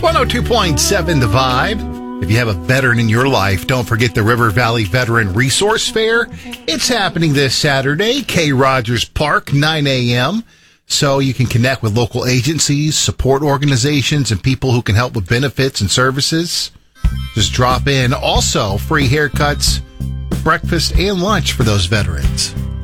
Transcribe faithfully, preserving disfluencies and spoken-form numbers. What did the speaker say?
one oh two point seven The Vibe. If you have a veteran in your life, don't forget the River Valley Veteran Resource Fair. It's happening this Saturday, K. Rogers Park, nine a.m., so you can connect with local agencies, support organizations, and people who can help with benefits and services. Just drop in. Also, free haircuts, breakfast, and lunch for those veterans.